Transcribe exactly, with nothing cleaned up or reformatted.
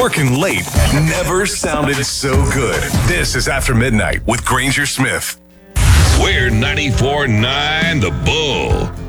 Working late never sounded so good. This is After Midnight with Granger Smith. We're ninety-four point nine The Bull.